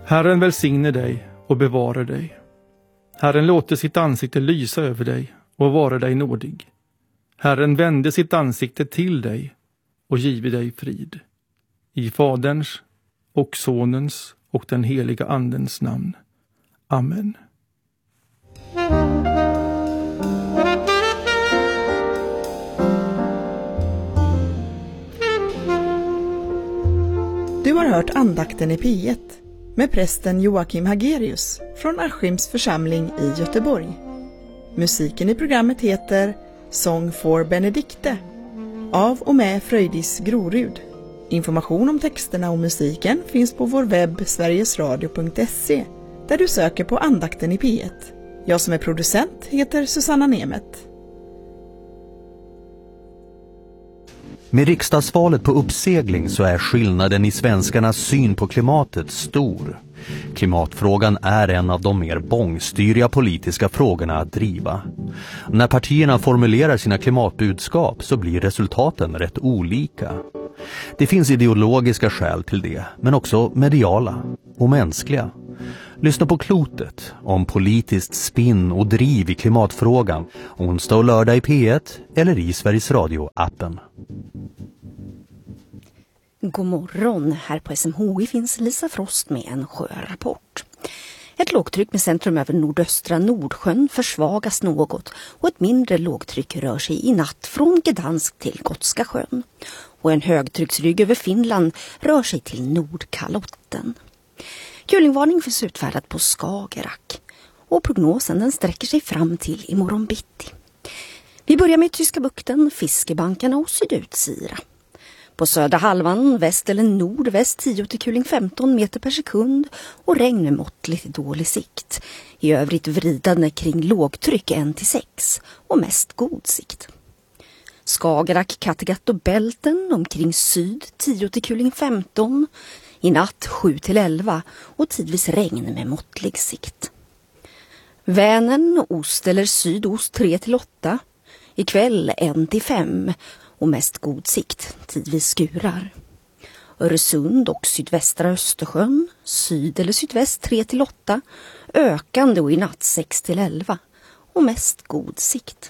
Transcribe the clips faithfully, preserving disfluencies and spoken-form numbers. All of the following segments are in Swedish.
Herren välsigne dig och bevara dig. Herren låter sitt ansikte lysa över dig och vara dig nådig. Herren vände sitt ansikte till dig och give dig frid. I Faderns och Sonens och den heliga Andens namn. Amen. Du har hört andakten i P ett med prästen Joakim Hagerius från Askims församling i Göteborg. Musiken i programmet heter Sång för Benedikte av och med Fröjdis Grorud. Information om texterna och musiken finns på vår webb sverigesradio punkt se där du söker på andakten i P ett. Jag som är producent heter Susanna Nemet. Med riksdagsvalet på uppsegling så är skillnaden i svenskarnas syn på klimatet stor. Klimatfrågan är en av de mer bångstyriga politiska frågorna att driva. När partierna formulerar sina klimatbudskap så blir resultaten rätt olika. Det finns ideologiska skäl till det, men också mediala och mänskliga. Lyssna på Klotet om politiskt spinn och driv i klimatfrågan onsdag och lördag i P ett eller i Sveriges Radio-appen. God morgon, här på S M H I finns Lisa Frost med en sjörapport. Ett lågtryck med centrum över nordöstra Nordsjön försvagas något och ett mindre lågtryck rör sig i natt från Gdansk till Gotska sjön. Och en högtrycksrygg över Finland rör sig till Nordkalotten. Kulingvarning finns utfärdad på Skagerrak och prognosen den sträcker sig fram till imorgon bitti. Vi börjar med Tyska bukten, Fiskebankarna och Sydutsira. På södra halvan väst eller nordväst tio till kuling femton meter per sekund och regn med måttligt dålig sikt. I övrigt vridande kring lågtryck ett till sex och mest god sikt. Skagerrak, Kattegatt och Bälten omkring syd tio till kuling femton. I natt sju till elva och tidvis regn med måttlig sikt. Vänern, ost eller sydost tre till åtta. Ikväll ett till fem och mest god sikt, tidvis skurar. Öresund och sydvästra Östersjön, syd eller sydväst tre till åtta. Ökande och i natt sex till elva och mest god sikt.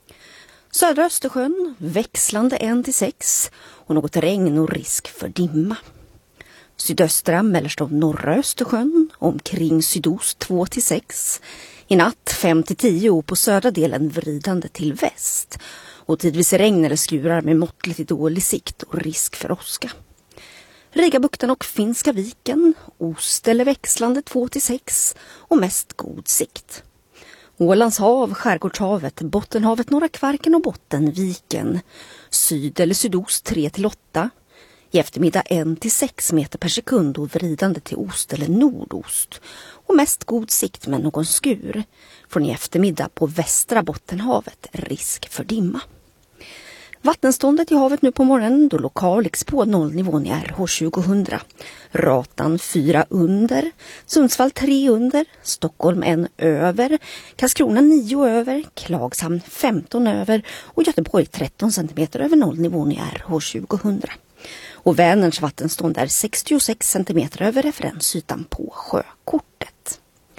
Södra Östersjön, växlande ett till sex och något regn och risk för dimma. Sydöstra, mellersta och norra Östersjön, omkring sydost två till sex. I natt fem till tio och på södra delen vridande till väst. Och tidvis regn eller skurar med måttligt dålig sikt och risk för åska. Rigabukten och Finska viken, ost eller växlande två till sex och mest god sikt. Ålands hav, Skärgårdshavet, Bottenhavet, Norra Kvarken och Bottenviken. Syd eller sydost tre till åtta. I eftermiddag ett till sex meter per sekund och vridande till ost eller nordost. Och mest god sikt med någon skur. Från i eftermiddag på västra Bottenhavet risk för dimma. Vattenståndet i havet nu på morgonen då Lokalix på nollnivån i R H tjugohundra. Ratan fyra under, Sundsvall tre under, Stockholm en över, Karlskrona nio över, Klagshamn femton över och Göteborg tretton centimeter över nollnivån i R H tjugohundra. Och Vänerns vattenstånd är sextiosex centimeter över referensytan på sjökortet.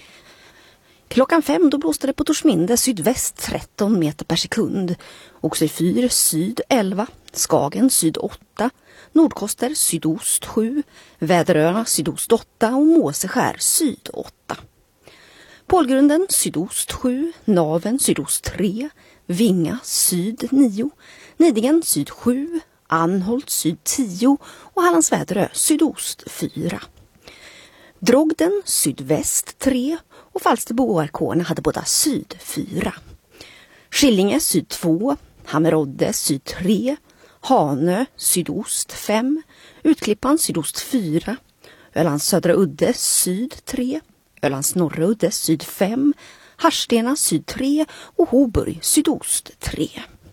Klockan fem då blåste det på Torsminde sydväst tretton meter per sekund. Också i fyr syd elva, Skagen syd åtta, Nordkoster sydost sju, Väderöarna sydost åtta och Måseskär syd åtta. Pålgrunden sydost sju, Naven sydost tre, Vinga syd nio, Nidingen syd sju, Anholt syd tio och Hallandsväderö sydost fyra. Drogden sydväst tre och Falsterbo och Arkona hade båda syd fyra. Skillinge syd två, Hammerodde syd tre, Hanö sydost fem, Utklippan sydost fyra, Ölands södra udde syd tre, Ölands norra udde syd fem, Harstena syd tre och Hoburg sydost tre.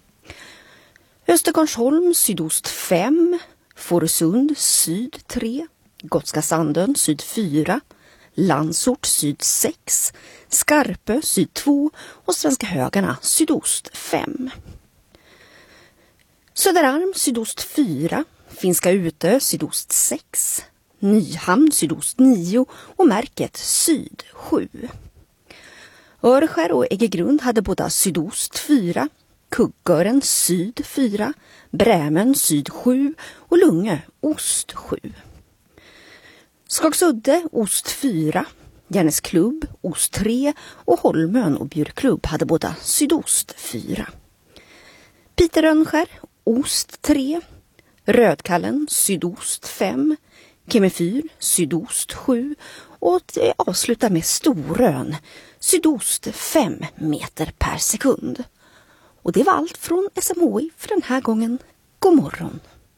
Östergarnsholm sydost fem, Fårösund syd tre, Gotska Sandön syd fyra, Landsort syd sex, Skarpö syd två och Svenska Högarna sydost fem. Söderarm sydost fyra, Finska Utö sydost sex, Nyhamn sydost nio och märket syd sju. Örskär och Äggegrund hade båda sydost fyra, Kuggören syd fyra, Brämön syd sju och Lungö ost sju. Skagsudde ost fyra, Järnesklubb ost tre och Holmön och Bjurklubb hade båda sydost fyra. Piterönskär ost tre, Rödkallen sydost fem, Kemefyr sydost sju och det avslutar med Storön sydost fem meter per sekund. Och det var allt från S M H I för den här gången. God morgon!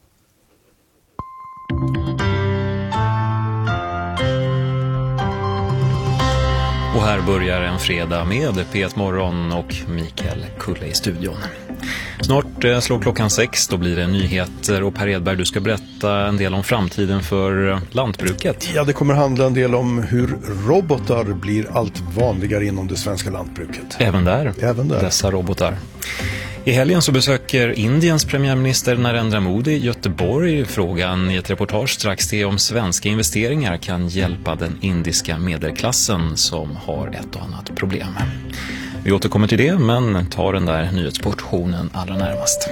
Och här börjar en fredag med P ett Morgon och Mikael Kulle i studion. Snart eh, slår klockan sex, då blir det nyheter och Per Edberg, du ska berätta en del om framtiden för lantbruket. Ja, det kommer handla en del om hur robotar blir allt vanligare inom det svenska lantbruket. Även där, Även där. Dessa robotar. I helgen så besöker Indiens premiärminister Narendra Modi Göteborg. Frågan i ett reportage strax är om svenska investeringar kan hjälpa den indiska medelklassen som har ett och annat problem. Vi återkommer till det, men tar den där nyhetsportionen allra närmast.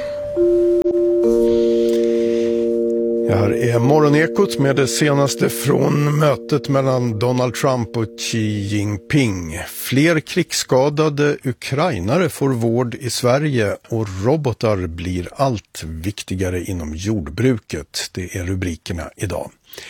Ja, här är Morgonekot med det senaste från mötet mellan Donald Trump och Xi Jinping. Fler krigsskadade ukrainare får vård i Sverige och robotar blir allt viktigare inom jordbruket. Det är rubrikerna idag.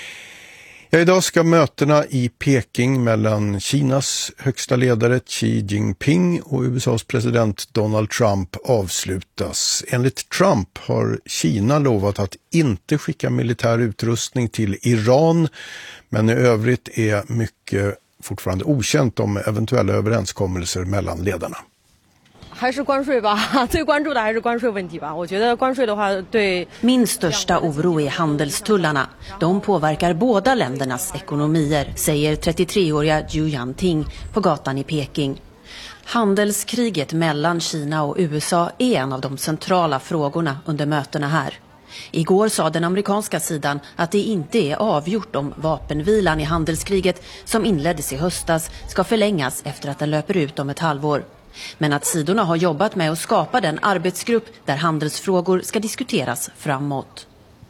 Ja, idag ska mötena i Peking mellan Kinas högsta ledare Xi Jinping och U S A:s president Donald Trump avslutas. Enligt Trump har Kina lovat att inte skicka militär utrustning till Iran, men i övrigt är mycket fortfarande okänt om eventuella överenskommelser mellan ledarna. 还是关税吧，最关注的还是关税问题吧。我觉得关税的话对 Min största oro är handelstullarna. De påverkar båda ländernas ekonomier, säger trettiotre-åriga Zhu Yanting på gatan i Peking. Handelskriget mellan Kina och U S A är en av de centrala frågorna under mötena här. Igår sa den amerikanska sidan att det inte är avgjort om vapenvilan i handelskriget som inleddes i höstas ska förlängas efter att den löper ut om ett halvår. Men att sidorna har jobbat med att skapa den arbetsgrupp där handelsfrågor ska diskuteras framåt.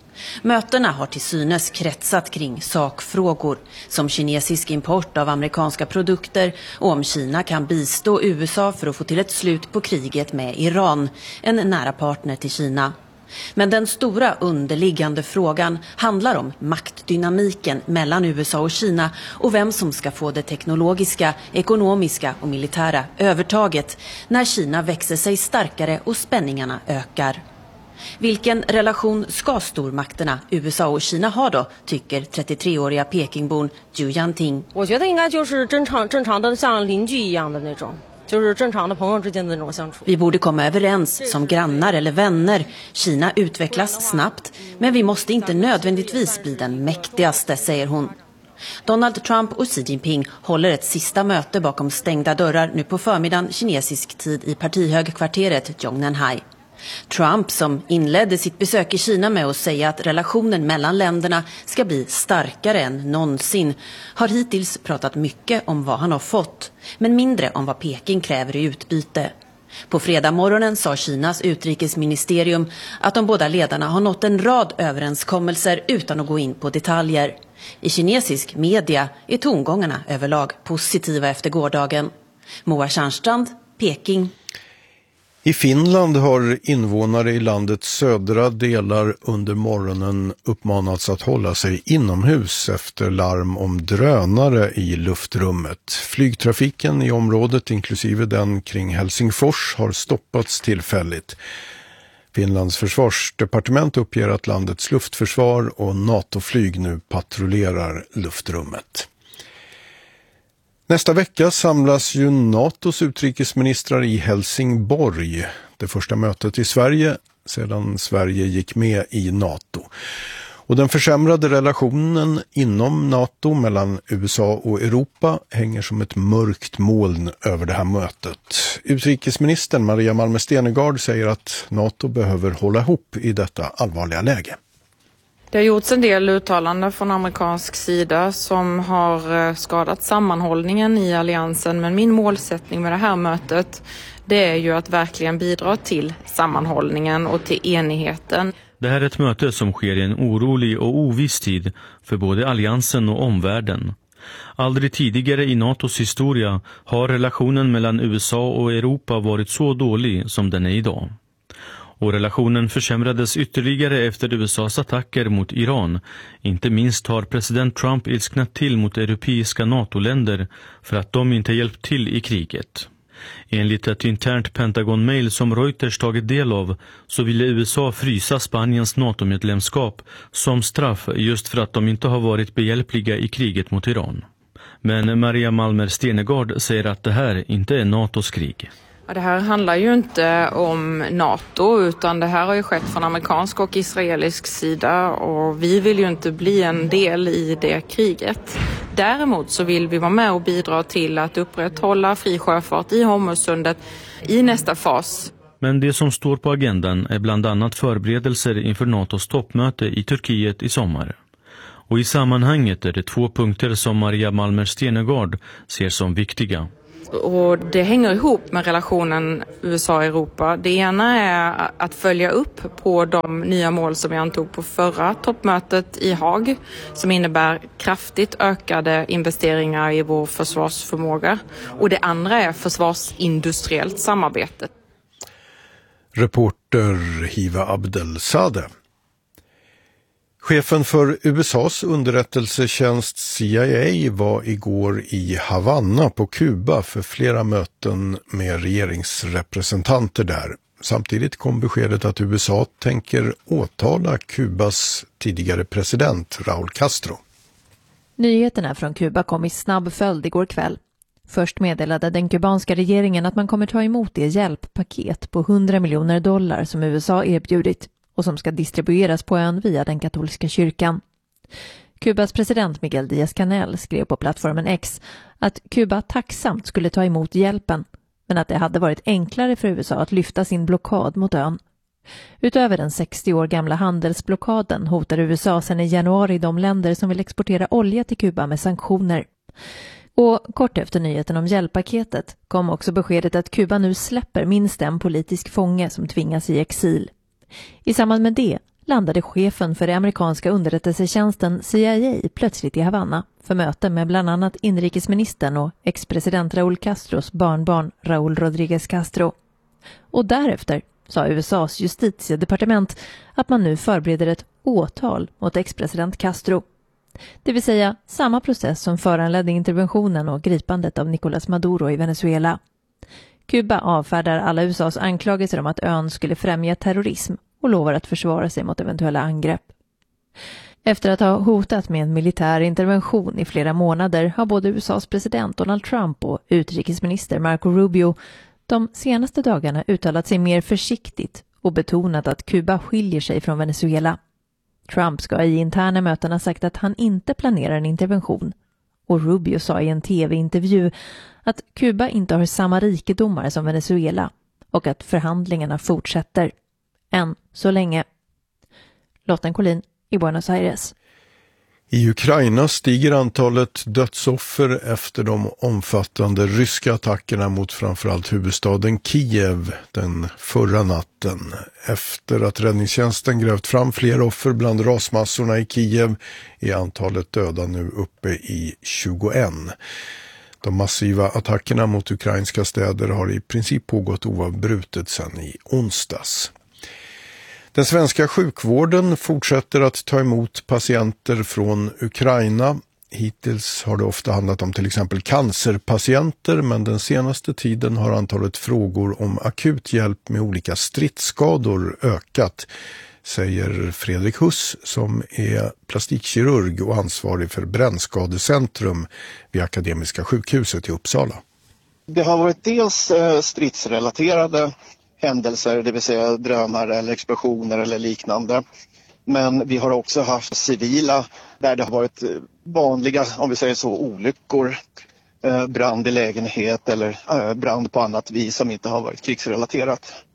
Mötena har till synes kretsat kring sakfrågor som kinesisk import av amerikanska produkter och om Kina kan bistå U S A för att få till ett slut på kriget med Iran, en nära partner till Kina. Men den stora underliggande frågan handlar om maktdynamiken mellan U S A och Kina och vem som ska få det teknologiska, ekonomiska och militära övertaget när Kina växer sig starkare och spänningarna ökar. Vilken relation ska stormakterna U S A och Kina ha då, tycker trettiotre-åriga Pekingborn Zhu Yanting. 我觉得应该就是正常正常的像邻居一样的那种。 就是正常的朋友之间的那种相处. Vi borde komma överens som grannar eller vänner. Kina utvecklas snabbt, men vi måste inte nödvändigtvis bli den mäktigaste, säger hon. Donald Trump och Xi Jinping håller ett sista möte bakom stängda dörrar nu på förmiddagen kinesisk tid i partihögkvarteret Zhongnanhai. Trump, som inledde sitt besök i Kina med att säga att relationen mellan länderna ska bli starkare än någonsin, har hittills pratat mycket om vad han har fått, men mindre om vad Peking kräver i utbyte. På fredag morgonen sa Kinas utrikesministerium att de båda ledarna har nått en rad överenskommelser utan att gå in på detaljer. I kinesisk media är tongångarna överlag positiva efter gårdagen. Moa Tjärnstrand, Peking. I Finland har invånare i landets södra delar under morgonen uppmanats att hålla sig inomhus efter larm om drönare i luftrummet. Flygtrafiken i området, inklusive den kring Helsingfors, har stoppats tillfälligt. Finlands försvarsdepartement uppger att landets luftförsvar och NATO-flyg nu patrullerar luftrummet. Nästa vecka samlas ju NATOs utrikesministrar i Helsingborg. Det första mötet i Sverige sedan Sverige gick med i NATO. Och den försämrade relationen inom NATO mellan U S A och Europa hänger som ett mörkt moln över det här mötet. Utrikesministern Maria Malmer Stenergard säger att NATO behöver hålla ihop i detta allvarliga läge. Det har gjorts en del uttalanden från amerikansk sida som har skadat sammanhållningen i alliansen, men min målsättning med det här mötet, det är ju att verkligen bidra till sammanhållningen och till enigheten. Det här är ett möte som sker i en orolig och oviss tid för både alliansen och omvärlden. Aldrig tidigare i NATOs historia har relationen mellan U S A och Europa varit så dålig som den är idag. Och relationen försämrades ytterligare efter U S As attacker mot Iran. Inte minst har president Trump ilsknat till mot europeiska NATO-länder för att de inte hjälpt till i kriget. Enligt ett internt Pentagon-mail som Reuters tagit del av så ville U S A frysa Spaniens NATO-medlemskap som straff just för att de inte har varit behjälpliga i kriget mot Iran. Men Maria Malmer Stenegard säger att det här inte är NATOs krig. Ja, det här handlar ju inte om NATO, utan det här har ju skett från amerikansk och israelisk sida och vi vill ju inte bli en del i det kriget. Däremot så vill vi vara med och bidra till att upprätthålla fri sjöfart i Hormuzsundet i nästa fas. Men det som står på agendan är bland annat förberedelser inför NATOs toppmöte i Turkiet i sommar. Och i sammanhanget är det två punkter som Maria Malmer Stenegard ser som viktiga. Och det hänger ihop med relationen U S A-Europa. Det ena är att följa upp på de nya mål som vi antog på förra toppmötet i Haag, som innebär kraftigt ökade investeringar i vår försvarsförmåga. Och det andra är försvarsindustriellt samarbete. Reporter Hiva Abdelsade. Chefen för U S As underrättelsetjänst C I A var igår i Havanna på Kuba för flera möten med regeringsrepresentanter där. Samtidigt kom beskedet att U S A tänker åtala Kubas tidigare president Raúl Castro. Nyheterna från Kuba kom i snabb följd igår kväll. Först meddelade den kubanska regeringen att man kommer ta emot det hjälppaket på hundra miljoner dollar som U S A erbjudit och som ska distribueras på ön via den katolska kyrkan. Kubas president Miguel Díaz-Canel skrev på plattformen X att Kuba tacksamt skulle ta emot hjälpen, men att det hade varit enklare för U S A att lyfta sin blockad mot ön. Utöver den sextio år gamla handelsblockaden hotar U S A sedan i januari de länder som vill exportera olja till Kuba med sanktioner. Och kort efter nyheten om hjälppaketet kom också beskedet att Kuba nu släpper minst en politisk fånge som tvingas i exil. I samband med det landade chefen för det amerikanska underrättelsetjänsten C I A plötsligt i Havanna för möte med bland annat inrikesministern och ex-president Raúl Castros barnbarn Raúl Rodríguez Castro. Och därefter sa U S As justitiedepartement att man nu förbereder ett åtal mot ex-president Castro. Det vill säga samma process som föranledde interventionen och gripandet av Nicolás Maduro i Venezuela. Kuba avfärdar alla U S As anklagelser om att ön skulle främja terrorism och lovar att försvara sig mot eventuella angrepp. Efter att ha hotat med en militär intervention i flera månader har både U S As president Donald Trump och utrikesminister Marco Rubio de senaste dagarna uttalat sig mer försiktigt och betonat att Kuba skiljer sig från Venezuela. Trump ska i interna möten ha sagt att han inte planerar en intervention. Och Rubio sa i en tv-intervju att Kuba inte har samma rikedomar som Venezuela och att förhandlingarna fortsätter. Än så länge. Lotten Collin i Buenos Aires. I Ukraina stiger antalet dödsoffer efter de omfattande ryska attackerna mot framförallt huvudstaden Kiev den förra natten. Efter att räddningstjänsten grävt fram fler offer bland rasmassorna i Kiev är antalet döda nu uppe i tjugoett. De massiva attackerna mot ukrainska städer har i princip pågått oavbrutet sedan i onsdags. Den svenska sjukvården fortsätter att ta emot patienter från Ukraina. Hittills har det ofta handlat om till exempel cancerpatienter, men den senaste tiden har antalet frågor om akut hjälp med olika stridsskador ökat, säger Fredrik Huss som är plastikkirurg och ansvarig för brännskadecentrum vid Akademiska sjukhuset i Uppsala. Det har varit dels stridsrelaterade händelser, det vill säga drönare eller explosioner eller liknande. Men vi har också haft civila där det har varit vanliga, om vi säger så, olyckor, brand i lägenhet eller brand på annat vis som inte har varit krigsrelaterat.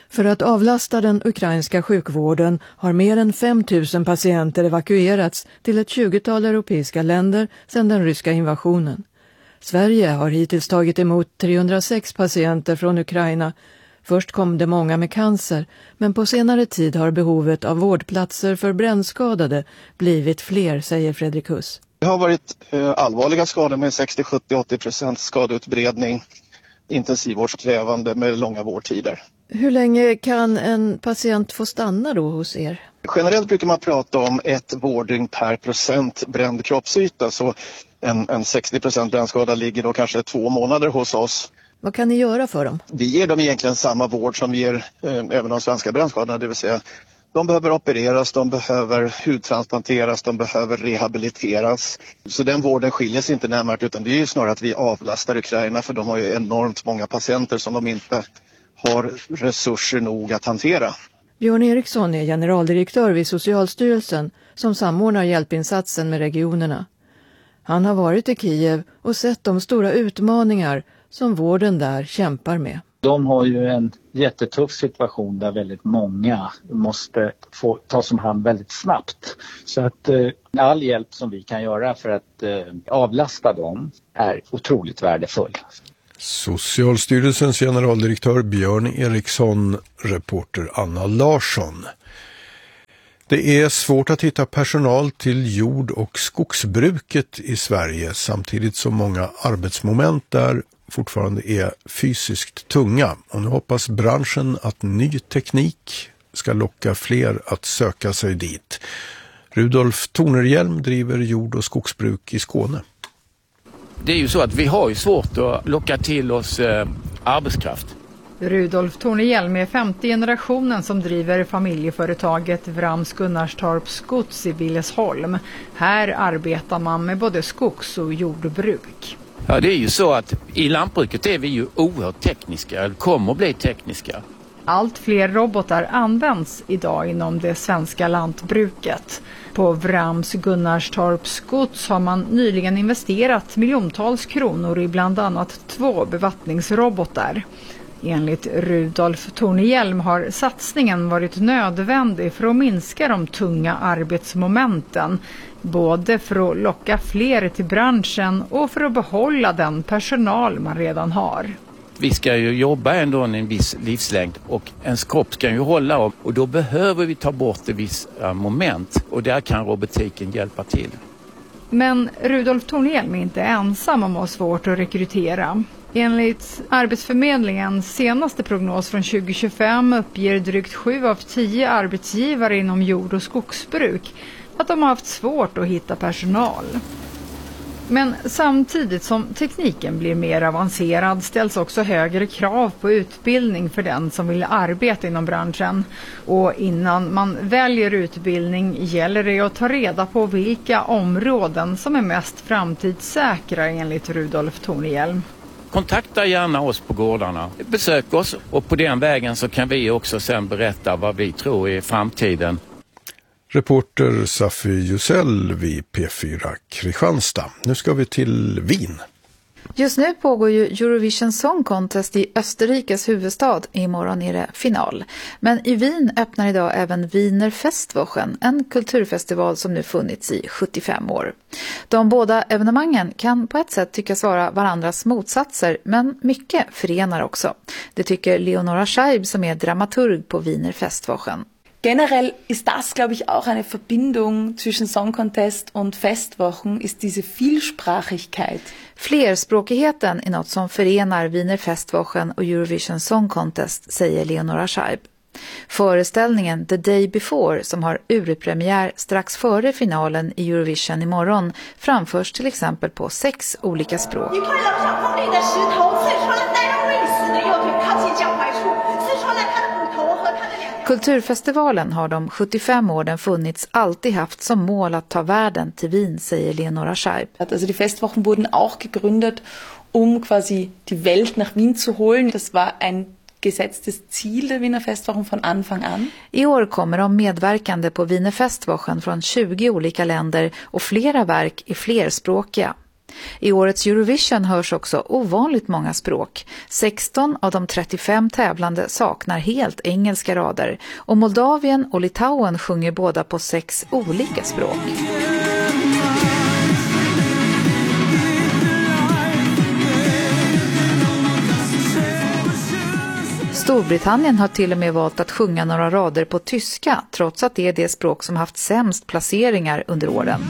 För att avlasta den ukrainska sjukvården har mer än fem tusen patienter evakuerats till ett tjugotal europeiska länder sedan den ryska invasionen. Sverige har hittills tagit emot trehundrasex patienter från Ukraina. Först kom det många med cancer, men på senare tid har behovet av vårdplatser för brännskadade blivit fler, säger Fredrik Huss. Det har varit eh, allvarliga skador med sextio, sjuttio, åttio procent skadeutbredning, intensivvårdskrävande med långa vårdtider. Hur länge kan en patient få stanna då hos er? Generellt brukar man prata om ett vårddygn per procent bränd kroppsyta, så en, en sextio procent brännskada ligger då kanske två månader hos oss. Vad kan ni göra för dem? Vi ger dem egentligen samma vård som vi ger eh, även de svenska brännskadorna, det vill säga de behöver opereras, de behöver hudtransplanteras, de behöver rehabiliteras. Så den vården skiljer sig inte närmare, utan det är ju snarare att vi avlastar Ukraina, för de har ju enormt många patienter som de inte har resurser nog att hantera. Björn Eriksson är generaldirektör vid Socialstyrelsen som samordnar hjälpinsatsen med regionerna. Han har varit i Kiev och sett de stora utmaningar som vården där kämpar med. De har ju en jättetuff situation där väldigt många måste få tas om hand väldigt snabbt. Så att eh, all hjälp som vi kan göra för att eh, avlasta dem är otroligt värdefull. Socialstyrelsens generaldirektör Björn Eriksson, reporter Anna Larsson. Det är svårt att hitta personal till jord- och skogsbruket i Sverige, samtidigt som många arbetsmoment där fortfarande är fysiskt tunga. Och nu hoppas branschen att ny teknik ska locka fler att söka sig dit. Rudolf Tornerhjelm driver jord- och skogsbruk i Skåne. Det är ju så att vi har ju svårt att locka till oss eh, arbetskraft. Rudolf Tornerhjelm är femte generationen som driver familjeföretaget Vrams Gunnarstorps gods i Billesholm. Här arbetar man med både skogs- och jordbruk. Ja, det är ju så att i lantbruket är vi ju oerhört tekniska, eller kommer att bli tekniska. Allt fler robotar används idag inom det svenska lantbruket. På Vrams Gunnarstorps gods har man nyligen investerat miljontals kronor i bland annat två bevattningsrobotar. Enligt Rudolf Tornerhjelm har satsningen varit nödvändig för att minska de tunga arbetsmomenten, både för att locka fler till branschen och för att behålla den personal man redan har. Vi ska ju jobba ändå en viss livslängd och ens kropp ska ju hålla, och då behöver vi ta bort ett visst moment, och där kan robotiken hjälpa till. Men Rudolf Tornerhjelm är inte ensam om att ha svårt att rekrytera. Enligt Arbetsförmedlingens senaste prognos från tjugo tjugofem uppger drygt sju av tio arbetsgivare inom jord- och skogsbruk att de har haft svårt att hitta personal. Men samtidigt som tekniken blir mer avancerad ställs också högre krav på utbildning för den som vill arbeta inom branschen. Och innan man väljer utbildning gäller det att ta reda på vilka områden som är mest framtidssäkra enligt Rudolf Tornerhjelm. Kontakta gärna oss på gårdarna, besök oss, och på den vägen så kan vi också sen berätta vad vi tror är framtiden. Reporter Safi Jusell vid P fyra Kristianstad. Nu ska vi till Wien. Just nu pågår ju Eurovision Song Contest i Österrikes huvudstad. Imorgon är det final. Men i Wien öppnar idag även Wiener Festwochen, en kulturfestival som nu funnits i sjuttiofem år. De båda evenemangen kan på ett sätt tyckas vara varandras motsatser, men mycket förenar också. Det tycker Leonora Scheib som är dramaturg på Wiener Festwochen. Generell ist das, glaube ich, auch eine Verbindung zwischen Song Contest und Festwochen, ist diese Vielsprachigkeit. Flerspråkigheten är något som förenar Wiener Festwochen och Eurovision Song Contest, säger Leonora Scheib. Föreställningen The Day Before, som har urpremiär strax före finalen i Eurovision imorgon, framförs till exempel på sex olika språk. Kulturfestivalen har de sjuttiofem år den funnits alltid haft som mål att ta världen till Wien, säger Leonora Scheib. Also die Festwochen wurden auch gegründet, um quasi die Welt nach Wien zu holen. Das war ein gesetztes Ziel der Wiener Festwochen von Anfang an. I år kommer de medverkande på Wiener Festwochen från tjugo olika länder och flera verk är flerspråkiga. I årets Eurovision hörs också ovanligt många språk. sexton av de trettiofem tävlande saknar helt engelska rader och Moldavien och Litauen sjunger båda på sex olika språk. Storbritannien har till och med valt att sjunga några rader på tyska, trots att det är det språk som haft sämst placeringar under åren.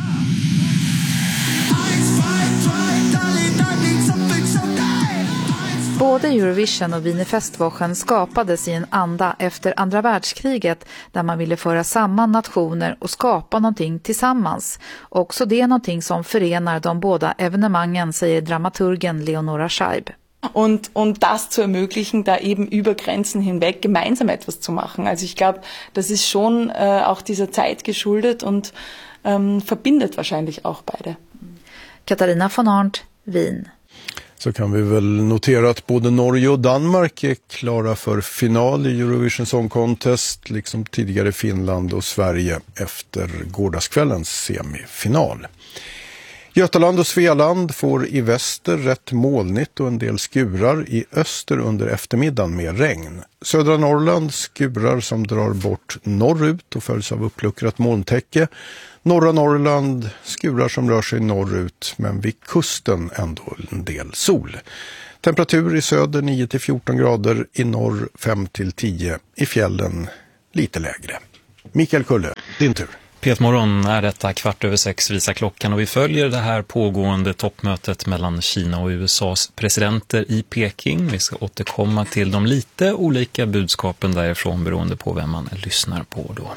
Både Eurovision och Wiener Festwochen skapades i en anda efter andra världskriget där man ville föra samman nationer och skapa någonting tillsammans. Också det är någonting som förenar de båda evenemangen, säger dramaturgen Leonora Scheib. Und, und das zu ermöglichen, da eben über Grenzen hinweg gemeinsam etwas zu machen. Also ich glaube, das ist schon äh, auch dieser Zeit geschuldet und ähm, verbindet wahrscheinlich auch beide. Katarina von Arndt, Wien. Så kan vi väl notera att både Norge och Danmark är klara för final i Eurovision Song Contest, liksom tidigare Finland och Sverige efter gårdagskvällens semifinal. Götaland och Svealand får i väster rätt molnigt och en del skurar, i öster under eftermiddagen med regn. Södra Norrland skurar som drar bort norrut och följs av uppluckrat molntäcke. Norra Norrland skurar som rör sig norrut, men vid kusten ändå en del sol. Temperatur i söder nio till fjorton grader, i norr fem till tio, i fjällen lite lägre. Mikael Kulle, din tur. P ett-morgon är detta, kvart över sex visar klockan, och vi följer det här pågående toppmötet mellan Kina och U S A:s presidenter i Peking. Vi ska återkomma till de lite olika budskapen därifrån beroende på vem man lyssnar på då.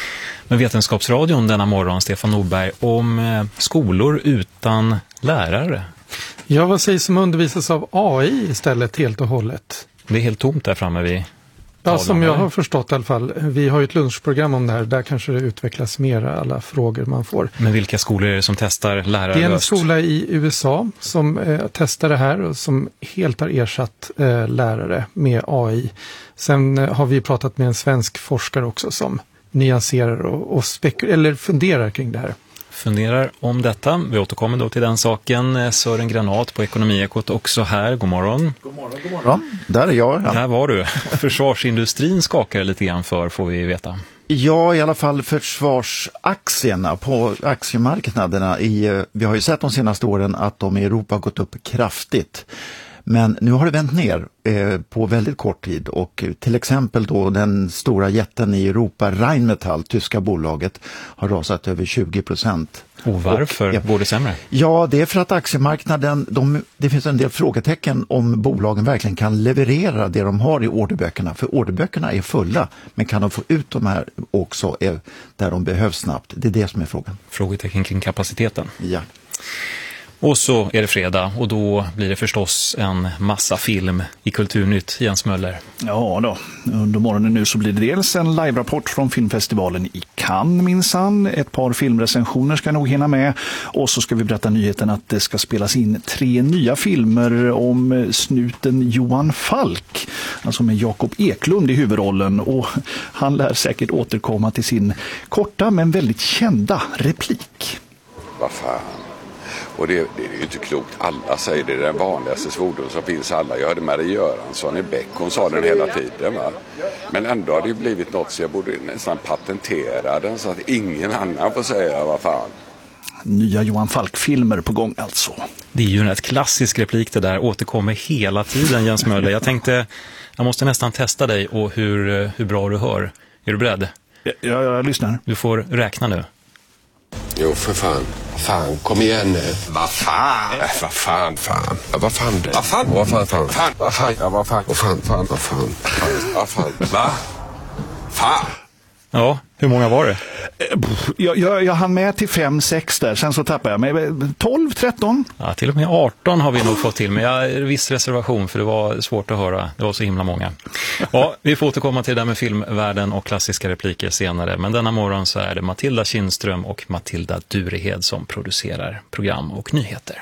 Med Vetenskapsradion denna morgon, Stefan Norberg, om skolor utan lärare. Ja, vad sägs som undervisas av A I istället helt och hållet? Det är helt tomt där framme vid... Ja, som jag har förstått i alla fall. Vi har ju ett lunchprogram om det här. Där kanske det utvecklas mer, alla frågor man får. Men vilka skolor är det som testar lärarlöst? Det är en skola i U S A som eh, testar det här och som helt har ersatt eh, lärare med A I. Sen eh, har vi pratat med en svensk forskare också som nyanserar och, och spekul- eller funderar kring det här. Funderar om detta. Vi återkommer då till den saken. Sören Granat på Ekonomiekot också här. God morgon. God morgon, god morgon. Där är jag. Ja. Där var du. Försvarsindustrin skakar lite grann för, får vi veta. Ja, i alla fall försvarsaktierna på aktiemarknaderna. I, vi har ju sett de senaste åren att de i Europa har gått upp kraftigt. Men nu har det vänt ner eh, på väldigt kort tid, och till exempel då den stora jätten i Europa, Rheinmetall, tyska bolaget, har rasat över tjugo procent. Och varför? Och, går det sämre? Ja, det är för att aktiemarknaden, de, det finns en del frågetecken om bolagen verkligen kan leverera det de har i orderböckerna. För orderböckerna är fulla, men kan de få ut de här också är, där de behövs snabbt? Det är det som är frågan. Frågetecken kring kapaciteten. Ja. Och så är det fredag, och då blir det förstås en massa film i Kulturnytt. Jens Möller. Ja då, under morgonen nu så blir det dels en live-rapport från filmfestivalen i Cannes minsann. Ett par filmrecensioner ska nog hinna med. Och så ska vi berätta nyheten att det ska spelas in tre nya filmer om snuten Johan Falk. Alltså med Jakob Eklund i huvudrollen. Och han lär säkert återkomma till sin korta men väldigt kända replik. Vad fan? Och det, det är ju inte klokt. Alla säger det, är den vanligaste svordom som finns alla. Jag hörde Marie Göransson i Bäck, hon sa den hela tiden. Va? Men ändå har det ju blivit något, så jag borde nästan patentera den så att ingen annan får säga vad fan. Nya Johan Falk-filmer på gång alltså. Det är ju en rätt klassisk replik, det där återkommer hela tiden, Jens Möller. Jag tänkte, jag måste nästan testa dig och hur, hur bra du hör. Är du beredd? Ja, jag, jag lyssnar. Du får räkna nu. Jo, för fan. Fan, kom igen nu. Vad fan? Äh, vad fan, fan. Ja, vad fan det? Vad fan? Vad fan, fan. Fan, vad fan. Ja, vad fan. Vad fan, fan. Vad fan. Vad fan. Va? Fan. Ja, hur många var det? Jag, jag, jag hann med till fem, sex där. Sen så tappade jag mig. tolv, tretton. Ja, till och med arton har vi nog fått till. Men jag har viss reservation för det var svårt att höra. Det var så himla många. Ja, vi får återkomma till det där med filmvärlden och klassiska repliker senare. Men denna morgon så är det Matilda Kindström och Matilda Durehed som producerar program och nyheter.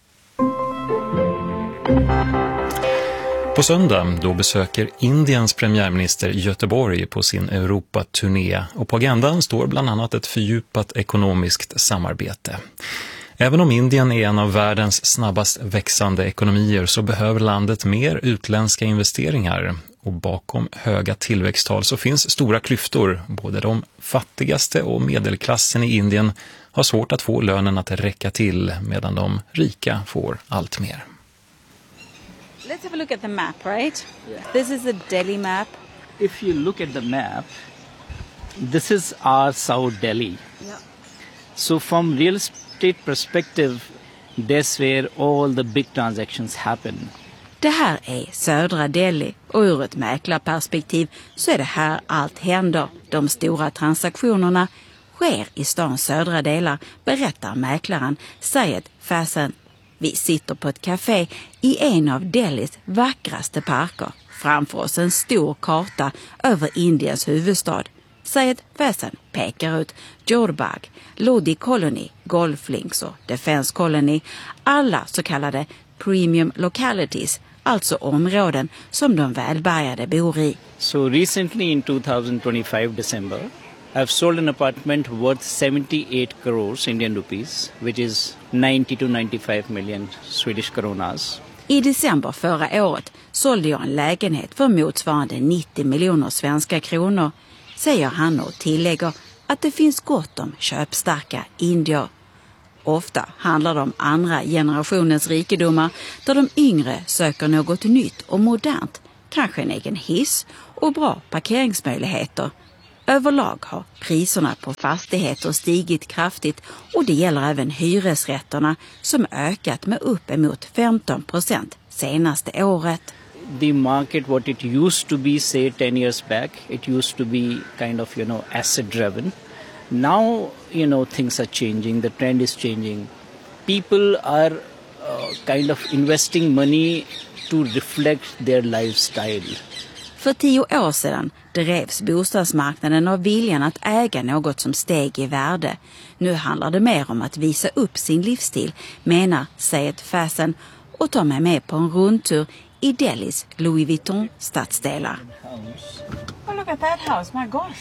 På söndag då besöker Indiens premiärminister Göteborg på sin Europaturné, och på agendan står bland annat ett fördjupat ekonomiskt samarbete. Även om Indien är en av världens snabbast växande ekonomier så behöver landet mer utländska investeringar. Och bakom höga tillväxttal så finns stora klyftor. Både de fattigaste och medelklassen i Indien har svårt att få lönen att räcka till medan de rika får allt mer. Let's have a look at the map, right? Yeah. This is the Delhi map. If you look at the map, this is our South Delhi. Yeah. So from real estate perspective, that's where all the big transactions happen. Det här är södra Delhi och ur ett mäklarperspektiv så är det här allt händer. De stora transaktionerna sker i stans södra delar, berättar mäklaren Syed Fasan. Vi sitter på ett café i en av Delhis vackraste parker. Framför oss en stor karta över Indiens huvudstad. Syed Fasan pekar ut Jorbag, Lodi Colony, Golf Links och Defense Colony, alla så kallade premium localities, alltså områden som de välbärgade bor i. So recently in twenty twenty-five December, I've sold an apartment worth seventy-eight crores Indian rupees, which is ninety to ninety-five million Swedish kronas. I december förra året sålde jag en lägenhet för motsvarande nittio miljoner svenska kronor, säger han och tillägger att det finns gott om köpstarka indier. Ofta handlar det om andra generationens rikedomar där de yngre söker något nytt och modernt, kanske en egen hiss och bra parkeringsmöjligheter. Överlag har priserna på fastigheter stigit kraftigt och det gäller även hyresrätterna som ökat med uppemot femton procent senaste året. The market, what it used to be, say ten years back, it used to be kind of, you know, asset driven. Now, you know, things are changing, the trend is changing. People are uh, kind of investing money to reflect their lifestyle. För tio år sedan drevs bostadsmarknaden av viljan att äga något som steg i värde. Nu handlar det mer om att visa upp sin livsstil, menar Syed Fasan och tar mig med på en rundtur i Delhis Louis Vuitton stadsdelar. Oh, look at that house, my gosh.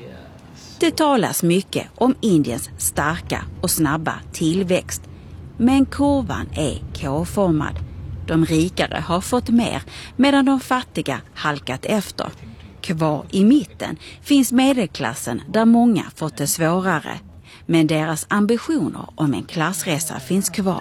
Det talas mycket om Indiens starka och snabba tillväxt. Men kurvan är K-formad. De rikare har fått mer medan de fattiga halkat efter. Kvar i mitten finns medelklassen där många fått det svårare. Men deras ambitioner om en klassresa finns kvar.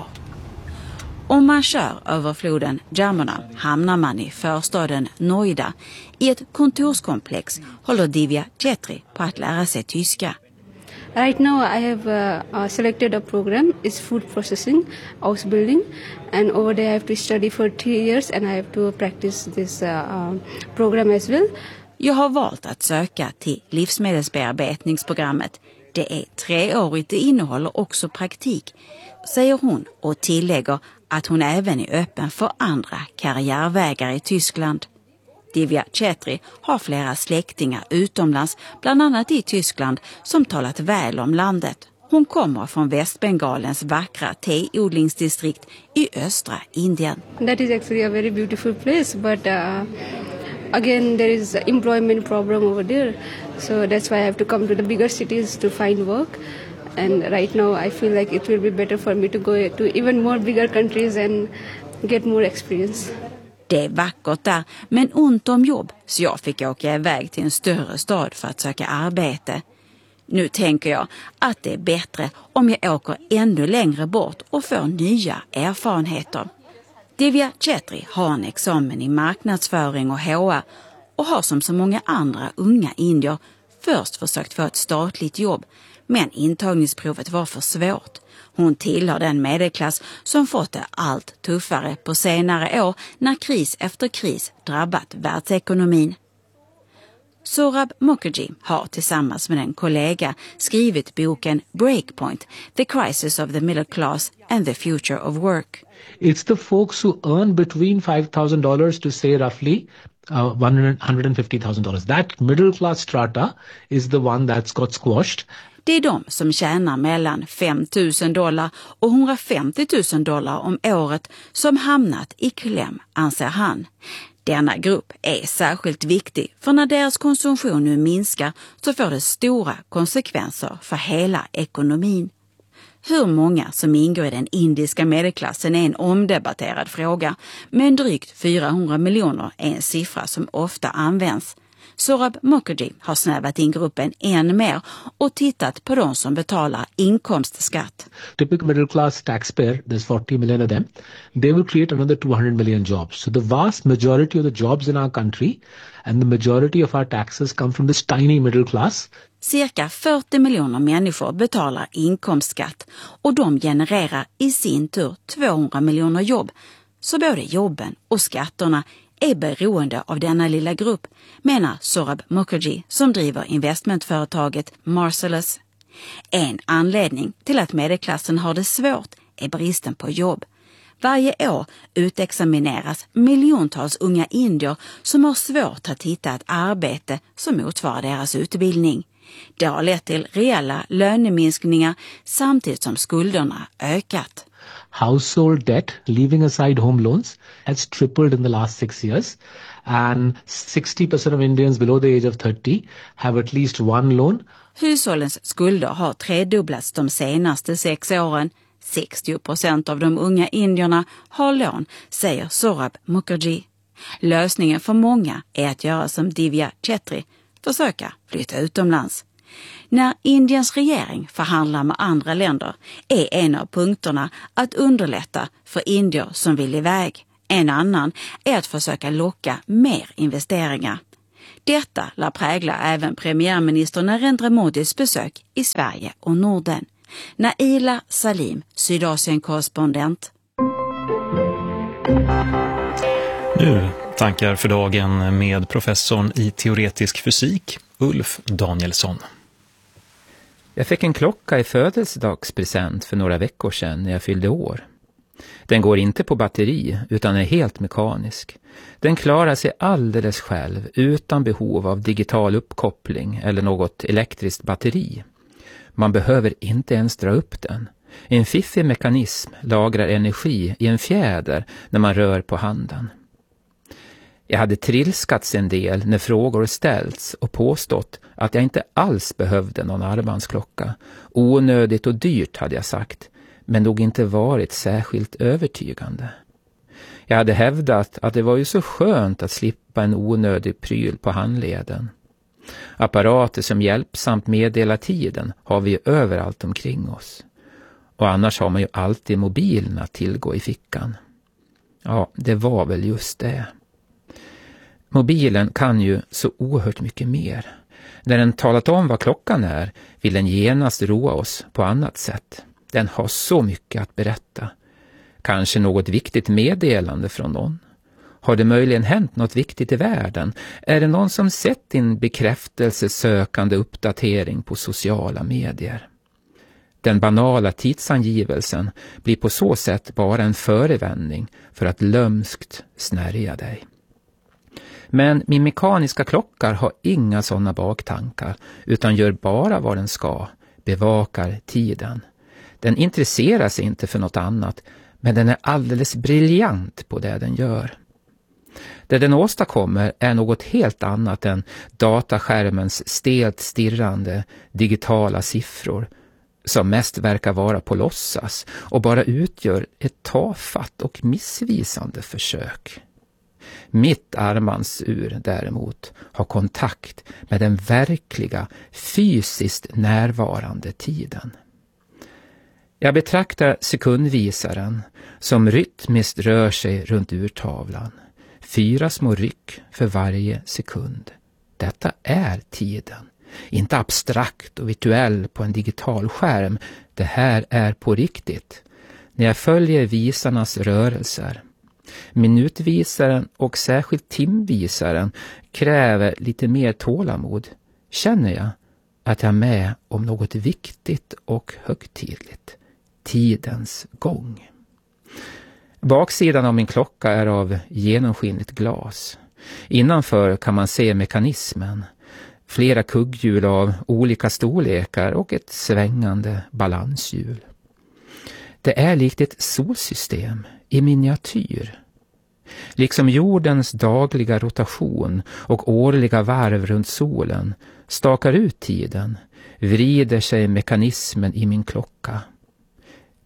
Om man kör över floden Jamuna hamnar man i förstaden Noida. I ett kontorskomplex håller Divya Chetri på att lära sig tyska. Right now I have uh, uh, selected a program, is food processing, house building, and over there I have to study for three years and I have to practice this uh, uh, program as well. Jag har valt att söka till livsmedelsbearbetningsprogrammet. Det är treårigt, det innehåller också praktik, säger hon och tillägger att hon även är öppen för andra karriärvägar i Tyskland. Divya Chetri har flera släktingar utomlands, bland annat i Tyskland, som talat väl om landet. Hon kommer från Västbengalens vackra teodlingsdistrikt i östra Indien. That is actually a very beautiful place, but uh, again there is an employment problem over there. So that's why I have to come to the bigger cities to find work. And right now I feel like it will be better for me to go to even more bigger countries and get more experience. Det är vackert där, men ont om jobb, så jag fick åka iväg till en större stad för att söka arbete. Nu tänker jag att det är bättre om jag åker ännu längre bort och får nya erfarenheter. Divya Chetri har en examen i marknadsföring och H R och har som så många andra unga indier först försökt få ett statligt jobb, men intagningsprovet var för svårt. Hon tillhör den medelklass som fått det allt tuffare på senare år när kris efter kris drabbat världsekonomin. Sorab Mukherjee har tillsammans med en kollega skrivit boken Breakpoint, The Crisis of the Middle Class and the Future of Work. It's the folks who earn between five thousand dollars to say roughly uh, one hundred fifty thousand dollars. That middle class strata is the one that's got squashed. Det är de som tjänar mellan fem tusen dollar och hundrafemtio tusen dollar om året som hamnat i kläm, anser han. Denna grupp är särskilt viktig, för när deras konsumtion nu minskar så får det stora konsekvenser för hela ekonomin. Hur många som ingår i den indiska medelklassen är en omdebatterad fråga, men drygt fyrahundra miljoner är en siffra som ofta används. Saurabh Mukherjee har snävat in gruppen än mer och tittat på de som betalar inkomstskatt. Typical middle class taxpayer, there's forty million of them, they will create another two hundred million jobs. So the vast majority of the jobs in our country and the majority of our taxes come from this tiny middle class. Cirka fyrtio miljoner människor betalar inkomstskatt och de genererar i sin tur tvåhundra miljoner jobb. Så både jobben och skatterna är beroende av denna lilla grupp, menar Saurabh Mukherjee som driver investmentföretaget Marcellus. En anledning till att medelklassen har det svårt är bristen på jobb. Varje år utexamineras miljontals unga indier som har svårt att hitta ett arbete som motsvarar deras utbildning. Det har lett till reella löneminskningar samtidigt som skulderna ökat. Household debt, leaving aside home loans, has tripled in the last six years. And sixty percent of Indians below the age of thirty have at least one loan. Hushållens skulder har tredubblats de senaste sex åren. sextio procent av de unga indierna har lån, säger Saurabh Mukherjee. Lösningen för många är att göra som Divya Chetri, försöka flytta utomlands. När Indiens regering förhandlar med andra länder är en av punkterna att underlätta för indier som vill iväg. En annan är att försöka locka mer investeringar. Detta lär prägla även premiärminister Narendra Modis besök i Sverige och Norden. Naila Salim, Sydasien-korrespondent. Nu tankar för dagen med professorn i teoretisk fysik, Ulf Danielsson. Jag fick en klocka i födelsedagspresent för några veckor sedan när jag fyllde år. Den går inte på batteri utan är helt mekanisk. Den klarar sig alldeles själv utan behov av digital uppkoppling eller något elektriskt batteri. Man behöver inte ens dra upp den. En fiffig mekanism lagrar energi i en fjäder när man rör på handen. Jag hade trilskats en del när frågor ställts och påstått att jag inte alls behövde någon armbandsklocka. Onödigt och dyrt hade jag sagt, men nog inte varit särskilt övertygande. Jag hade hävdat att det var ju så skönt att slippa en onödig pryl på handleden. Apparater som hjälpsamt meddelar tiden har vi ju överallt omkring oss. Och annars har man ju alltid mobilen att tillgå i fickan. Ja, det var väl just det. Mobilen kan ju så oerhört mycket mer. När den talat om vad klockan är vill den genast roa oss på annat sätt. Den har så mycket att berätta. Kanske något viktigt meddelande från någon. Har det möjligen hänt något viktigt i världen? Är det någon som sett din bekräftelsesökande uppdatering på sociala medier? Den banala tidsangivelsen blir på så sätt bara en förevändning för att lömskt snärja dig. Men min mekaniska klocka har inga sådana baktankar utan gör bara vad den ska, bevakar tiden. Den intresserar sig inte för något annat, men den är alldeles briljant på det den gör. Det den åstadkommer är något helt annat än dataskärmens stelt stirrande digitala siffror som mest verkar vara på låtsas och bara utgör ett tafatt och missvisande försök. Mitt armbandsur däremot har kontakt med den verkliga, fysiskt närvarande tiden. Jag betraktar sekundvisaren som rytmiskt rör sig runt urtavlan. Fyra små ryck för varje sekund. Detta är tiden. Inte abstrakt och virtuell på en digital skärm. Det här är på riktigt. När jag följer visarnas rörelser. Minutvisaren och särskilt timvisaren kräver lite mer tålamod. Känner jag att jag är med om något viktigt och högtidligt. Tidens gång. Baksidan av min klocka är av genomskinligt glas. Innanför kan man se mekanismen. Flera kugghjul av olika storlekar och ett svängande balanshjul. Det är likt ett solsystem i miniatyr. Liksom jordens dagliga rotation och årliga varv runt solen stakar ut tiden, vrider sig mekanismen i min klocka.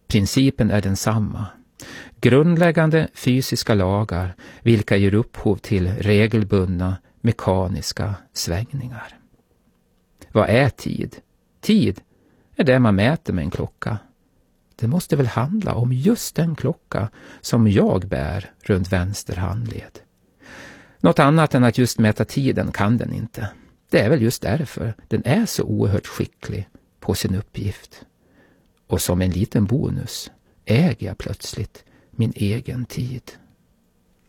Principen är densamma. Grundläggande fysiska lagar vilka ger upphov till regelbundna mekaniska svängningar. Vad är tid? Tid är det man mäter med en klocka. Det måste väl handla om just den klocka som jag bär runt vänster handled. Något annat än att just mäta tiden kan den inte. Det är väl just därför den är så oerhört skicklig på sin uppgift. Och som en liten bonus äger jag plötsligt min egen tid.